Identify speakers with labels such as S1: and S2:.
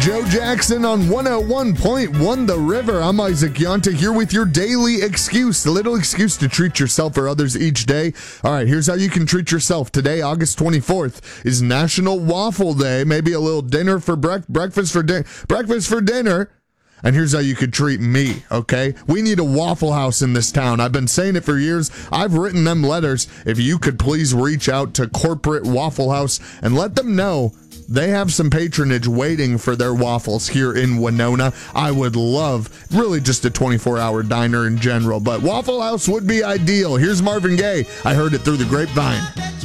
S1: Joe Jackson on 101.1 The River. I'm Isaac Yonta here with your daily excuse, a little excuse to treat yourself or others each day. All right, here's how you can treat yourself. Today, August 24th, is National Waffle Day. Maybe a little dinner for breakfast for dinner. And here's how you could treat me, okay? We need a Waffle House in this town. I've been saying it for years. I've written them letters. If you could please reach out to corporate Waffle House and let them know they have some patronage waiting for their waffles here in Winona. I would love really just a 24-hour diner in general, but Waffle House would be ideal. Here's Marvin Gaye. I heard it through the grapevine.